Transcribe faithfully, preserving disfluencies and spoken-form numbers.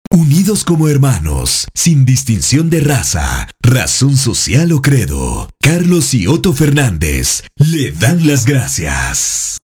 Unidos como hermanos, sin distinción de raza, razón social o credo, Carlos y Otto Fernández le dan las gracias.